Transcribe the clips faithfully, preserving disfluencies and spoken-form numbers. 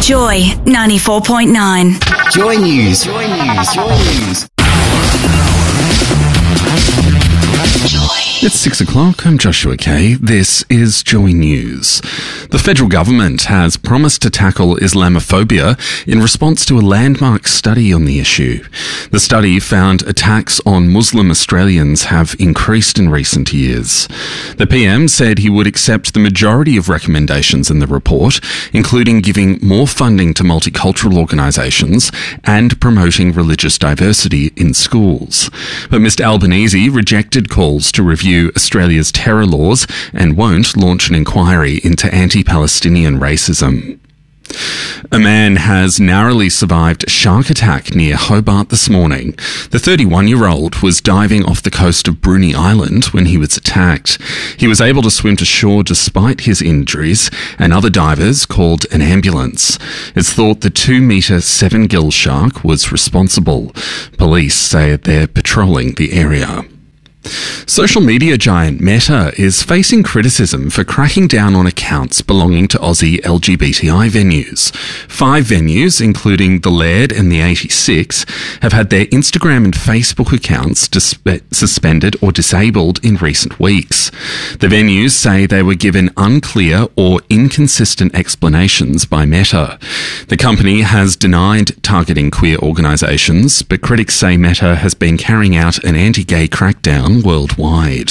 Joy ninety-four point nine. Joy News. Joy News. Joy News. It's six o'clock. I'm Joshua Kay. This is Joy News. The federal government has promised to tackle Islamophobia in response to a landmark study on the issue. The study found attacks on Muslim Australians have increased in recent years. The P M said he would accept the majority of recommendations in the report, including giving more funding to multicultural organisations and promoting religious diversity in schools. But Mister Albanese rejected calls to review Australia's terror laws and won't launch an inquiry into anti-Palestinian racism. A man has narrowly survived a shark attack near Hobart this morning. The thirty-one-year-old was diving off the coast of Bruny Island when he was attacked. He was able to swim to shore despite his injuries, and other divers called an ambulance. It's thought the two-metre seven-gill shark was responsible. Police say they're patrolling the area. Social media giant Meta is facing criticism for cracking down on accounts belonging to Aussie L G B T I venues. Five venues, including the Laird and the eighty-six, have had their Instagram and Facebook accounts dis- suspended or disabled in recent weeks. The venues say they were given unclear or inconsistent explanations by Meta. The company has denied targeting queer organisations, but critics say Meta has been carrying out an anti-gay crackdown worldwide.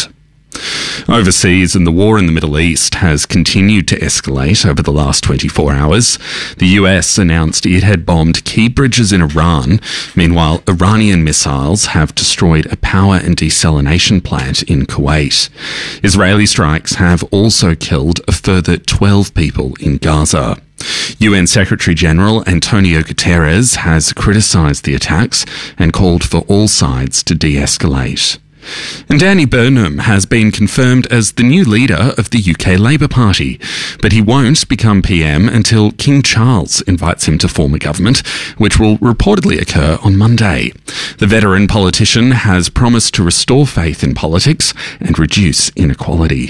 Overseas, and the war in the Middle East has continued to escalate over the last twenty-four hours. The U S announced it had bombed key bridges in Iran. Meanwhile, Iranian missiles have destroyed a power and desalination plant in Kuwait. Israeli strikes have also killed a further twelve people in Gaza. U N Secretary-General Antonio Guterres has criticised the attacks and called for all sides to de-escalate. And Danny Burnham has been confirmed as the new leader of the U K Labour Party, but he won't become P M until King Charles invites him to form a government, which will reportedly occur on Monday. The veteran politician has promised to restore faith in politics and reduce inequality.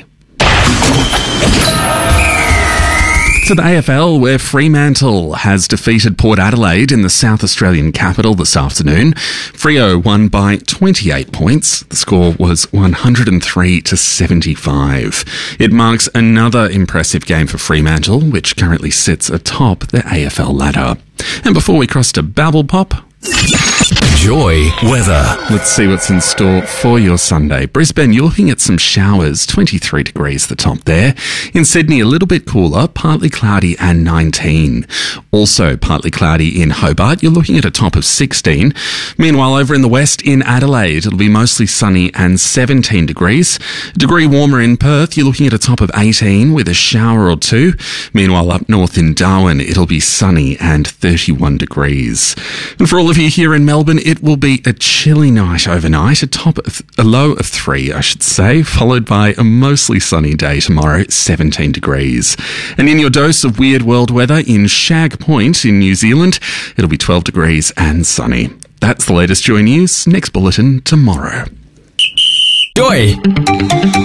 To the A F L, where Fremantle has defeated Port Adelaide in the South Australian capital this afternoon. Freo won by twenty-eight points. The score was one hundred three to seventy-five. It marks another impressive game for Fremantle, which currently sits atop the A F L ladder. And before we cross to Babble Pop, Joy weather. Let's see what's in store for your Sunday. Brisbane, you're looking at some showers, twenty-three degrees the top there. In Sydney, a little bit cooler, partly cloudy and nineteen. Also partly cloudy in Hobart, you're looking at a top of sixteen. Meanwhile, over in the west, in Adelaide, it'll be mostly sunny and seventeen degrees. A degree warmer in Perth, you're looking at a top of eighteen with a shower or two. Meanwhile, up north in Darwin, it'll be sunny and thirty-one degrees. And for all of you here in Melbourne, it will be a chilly night overnight, a top of, a low of three, I should say, followed by a mostly sunny day tomorrow, seventeen degrees. And in your dose of weird world weather in Shag Point in New Zealand, it'll be twelve degrees and sunny. That's the latest Joy News. Next bulletin tomorrow. Joy.